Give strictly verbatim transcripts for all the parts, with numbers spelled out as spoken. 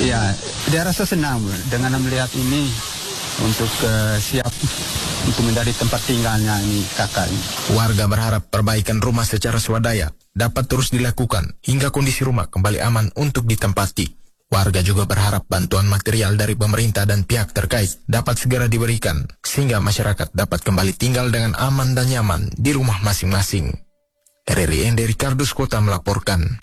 Ya, dia rasa senang dengan melihat ini untuk uh, siap untuk menjadi tempat tinggalnya ini kakak ini. Warga berharap perbaikan rumah secara swadaya dapat terus dilakukan hingga kondisi rumah kembali aman untuk ditempati. Warga juga berharap bantuan material dari pemerintah dan pihak terkait dapat segera diberikan sehingga masyarakat dapat kembali tinggal dengan aman dan nyaman di rumah masing-masing. R R I Ende Ricardus Kota melaporkan.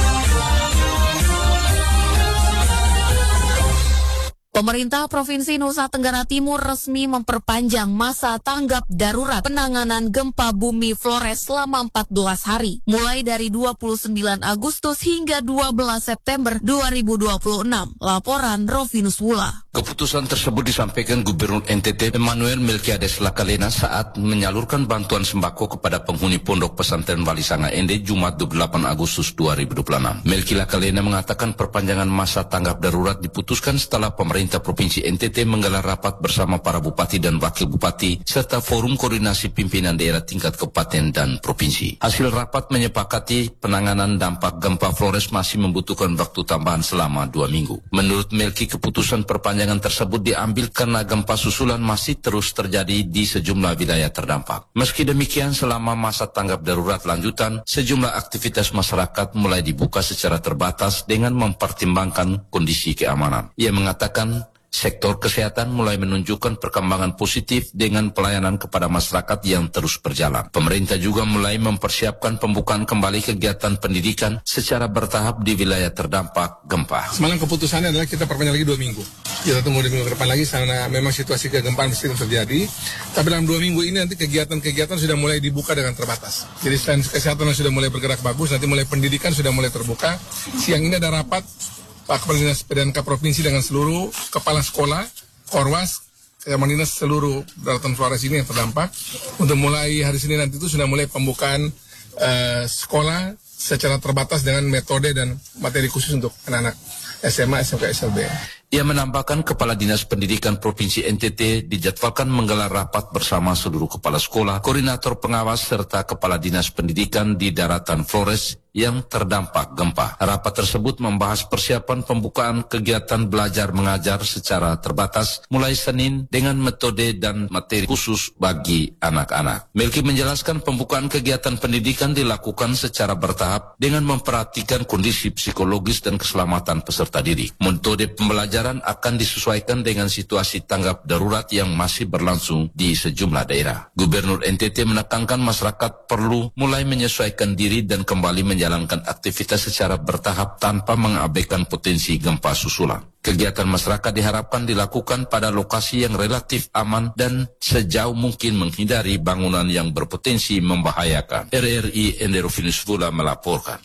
Pemerintah Provinsi Nusa Tenggara Timur resmi memperpanjang masa tanggap darurat penanganan gempa bumi Flores selama empat belas hari, mulai dari dua puluh sembilan Agustus hingga dua belas September dua ribu dua puluh enam. Laporan Rovinus Wula. Keputusan tersebut disampaikan Gubernur N T T Emmanuel Melkiades Lakalena saat menyalurkan bantuan sembako kepada penghuni Pondok Pesantren Walisanga Ende Jumat dua puluh delapan Agustus dua ribu dua puluh enam. Melki Lakalena mengatakan perpanjangan masa tanggap darurat diputuskan setelah pemerintah Provinsi N T T menggelar rapat bersama para bupati dan wakil bupati serta forum koordinasi pimpinan daerah tingkat kabupaten dan provinsi. Hasil rapat menyepakati penanganan dampak gempa Flores masih membutuhkan waktu tambahan selama dua minggu. Menurut Melki, keputusan perpanjangan tersebut diambil karena gempa susulan masih terus terjadi di sejumlah wilayah terdampak. Meski demikian, selama masa tanggap darurat lanjutan, sejumlah aktivitas masyarakat mulai dibuka secara terbatas dengan mempertimbangkan kondisi keamanan. Ia mengatakan sektor kesehatan mulai menunjukkan perkembangan positif dengan pelayanan kepada masyarakat yang terus berjalan. Pemerintah juga mulai mempersiapkan pembukaan kembali kegiatan pendidikan secara bertahap di wilayah terdampak gempa. Semalam keputusannya adalah kita perpanjang lagi dua minggu. Kita tunggu dua minggu ke depan lagi karena memang situasi kegempaan mesti terjadi. Tapi dalam dua minggu ini nanti kegiatan-kegiatan sudah mulai dibuka dengan terbatas. Jadi selain kesehatan yang sudah mulai bergerak bagus, nanti mulai pendidikan sudah mulai terbuka. Siang ini ada rapat Pak Kepala Dinas P D N K Provinsi dengan seluruh kepala sekolah, Korwas, Kepala Dinas seluruh Daratan Flores ini yang terdampak. Untuk mulai hari Senin nanti itu sudah mulai pembukaan uh, sekolah secara terbatas dengan metode dan materi khusus untuk anak-anak S M A, S M K, S L B. Ia menambahkan Kepala Dinas Pendidikan Provinsi N T T dijadwalkan menggelar rapat bersama seluruh kepala sekolah, koordinator pengawas, serta Kepala Dinas Pendidikan di Daratan Flores yang terdampak gempa. Rapat tersebut membahas persiapan pembukaan kegiatan belajar mengajar secara terbatas mulai Senin dengan metode dan materi khusus bagi anak-anak. Melki menjelaskan pembukaan kegiatan pendidikan dilakukan secara bertahap dengan memperhatikan kondisi psikologis dan keselamatan peserta didik. Metode pembelajaran akan disesuaikan dengan situasi tanggap darurat yang masih berlangsung di sejumlah daerah. Gubernur N T T menekankan masyarakat perlu mulai menyesuaikan diri dan kembali menjalankan aktivitas secara bertahap tanpa mengabaikan potensi gempa susulan. Kegiatan masyarakat diharapkan dilakukan pada lokasi yang relatif aman dan sejauh mungkin menghindari bangunan yang berpotensi membahayakan. R R I Enderofinus Vula melaporkan.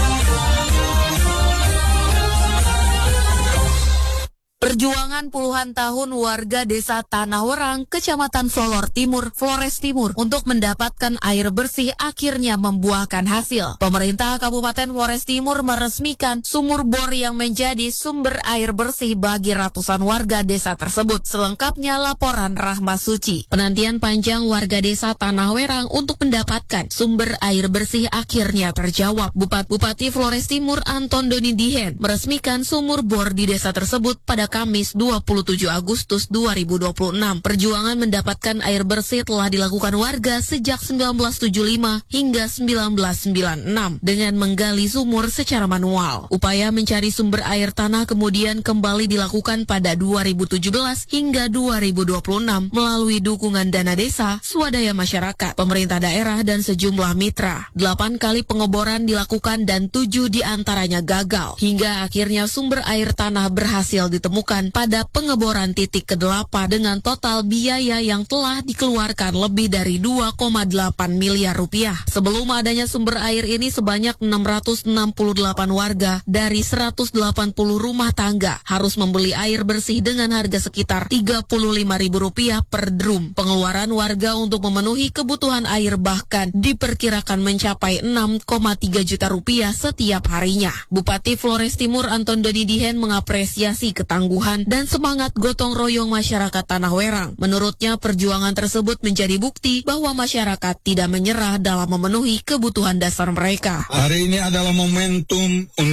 Perjuangan puluhan tahun warga desa Tanah Werang, Kecamatan Solor Timur, Flores Timur untuk mendapatkan air bersih akhirnya membuahkan hasil. Pemerintah Kabupaten Flores Timur meresmikan sumur bor yang menjadi sumber air bersih bagi ratusan warga desa tersebut. Selengkapnya laporan Rahma Suci. Penantian panjang warga desa Tanah Werang untuk mendapatkan sumber air bersih akhirnya terjawab. Bupati Flores Timur Anton Doni Dihen meresmikan sumur bor di desa tersebut pada Kamis dua puluh tujuh Agustus dua ribu dua puluh enam. Perjuangan mendapatkan air bersih telah dilakukan warga sejak seribu sembilan ratus tujuh puluh lima hingga seribu sembilan ratus sembilan puluh enam dengan menggali sumur secara manual. Upaya mencari sumber air tanah kemudian kembali dilakukan pada dua ribu tujuh belas hingga dua ribu dua puluh enam melalui dukungan dana desa, swadaya masyarakat, pemerintah daerah, dan sejumlah mitra. Delapan kali pengeboran dilakukan dan tujuh diantaranya gagal. Hingga akhirnya sumber air tanah berhasil ditemukan pada pengeboran titik kedelapan dengan total biaya yang telah dikeluarkan lebih dari dua koma delapan miliar rupiah. Sebelum adanya sumber air ini sebanyak enam ratus enam puluh delapan warga dari seratus delapan puluh rumah tangga harus membeli air bersih dengan harga sekitar tiga puluh lima ribu rupiah per drum. Pengeluaran warga untuk memenuhi kebutuhan air bahkan diperkirakan mencapai enam koma tiga juta rupiah setiap harinya. Bupati Flores Timur Anton Doni Dihen mengapresiasi ketangguhan dan semangat gotong royong masyarakat Tanah Werang. Menurutnya perjuangan tersebut menjadi bukti bahwa masyarakat tidak menyerah dalam memenuhi kebutuhan dasar mereka. Hari ini adalah momentum untuk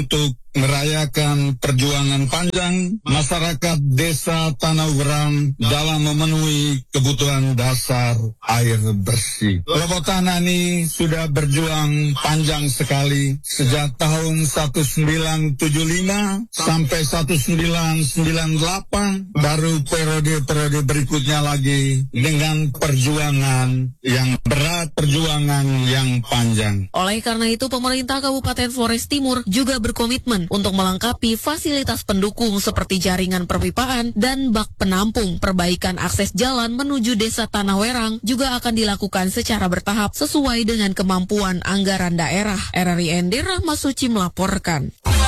merayakan perjuangan panjang masyarakat Desa Tanah Werang dalam memenuhi kebutuhan dasar air bersih. Kelompok Tanah ini sudah berjuang panjang sekali sejak tahun seribu sembilan ratus tujuh puluh lima sampai seribu sembilan ratus sembilan puluh delapan, baru periode-periode berikutnya lagi dengan perjuangan yang berat, perjuangan yang panjang. Oleh karena itu, pemerintah Kabupaten Flores Timur juga berkomitmen untuk melengkapi fasilitas pendukung seperti jaringan perpipaan dan bak penampung. Perbaikan akses jalan menuju Desa Tanah Werang juga akan dilakukan secara bertahap sesuai dengan kemampuan anggaran daerah. R R I N D Rahma Suci melaporkan.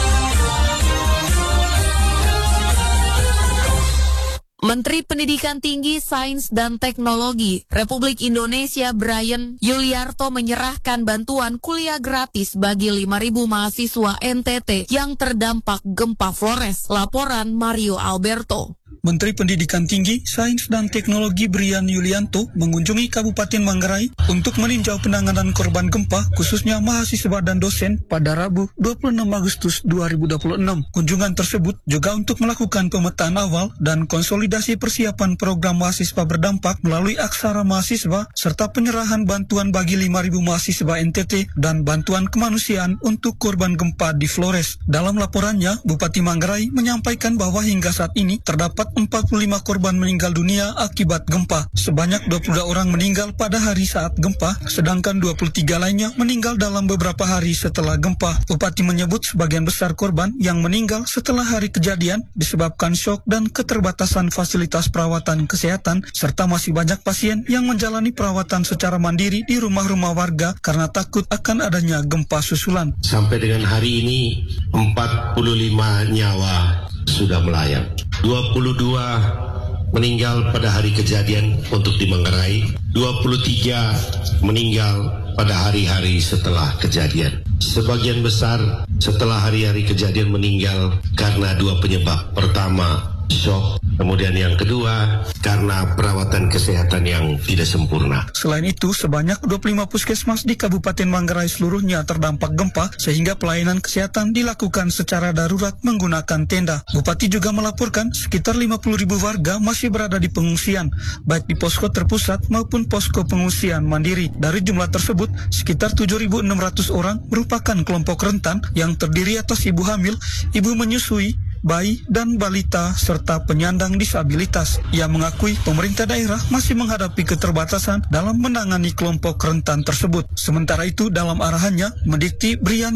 Menteri Pendidikan Tinggi, Sains dan Teknologi Republik Indonesia Brian Yuliarto menyerahkan bantuan kuliah gratis bagi lima ribu mahasiswa N T T yang terdampak gempa Flores. Laporan Mario Alberto. Menteri Pendidikan Tinggi, Sains dan Teknologi Brian Yulianto mengunjungi Kabupaten Manggarai untuk meninjau penanganan korban gempa, khususnya mahasiswa dan dosen, pada Rabu dua puluh enam Agustus dua ribu dua puluh enam. Kunjungan tersebut juga untuk melakukan pemetaan awal dan konsolidasi persiapan program mahasiswa berdampak melalui aksara mahasiswa, serta penyerahan bantuan bagi lima ribu mahasiswa N T T dan bantuan kemanusiaan untuk korban gempa di Flores. Dalam laporannya, Bupati Manggarai menyampaikan bahwa hingga saat ini terdapat empat puluh lima korban meninggal dunia akibat gempa. Sebanyak dua puluh dua orang meninggal pada hari saat gempa, sedangkan dua puluh tiga lainnya meninggal dalam beberapa hari setelah gempa. Bupati menyebut sebagian besar korban yang meninggal setelah hari kejadian disebabkan syok dan keterbatasan fasilitas perawatan kesehatan, serta masih banyak pasien yang menjalani perawatan secara mandiri di rumah-rumah warga karena takut akan adanya gempa susulan. Sampai dengan hari ini empat puluh lima nyawa sudah melayang. dua puluh dua meninggal pada hari kejadian untuk di Manggarai, dua puluh tiga meninggal pada hari-hari setelah kejadian. Sebagian besar setelah hari-hari kejadian meninggal karena dua penyebab. Pertama, shock. Kemudian yang kedua, karena perawatan kesehatan yang tidak sempurna. Selain itu, sebanyak dua puluh lima puskesmas di Kabupaten Manggarai seluruhnya terdampak gempa, sehingga pelayanan kesehatan dilakukan secara darurat menggunakan tenda. Bupati juga melaporkan sekitar lima puluh ribu warga masih berada di pengungsian, baik di posko terpusat maupun posko pengungsian mandiri. Dari jumlah tersebut, sekitar tujuh ribu enam ratus orang merupakan kelompok rentan yang terdiri atas ibu hamil, ibu menyusui, bayi, dan balita, serta penyandang disabilitas. Ia mengakui pemerintah daerah masih menghadapi keterbatasan dalam menangani kelompok rentan tersebut. Sementara itu, dalam arahannya, mendikti Brian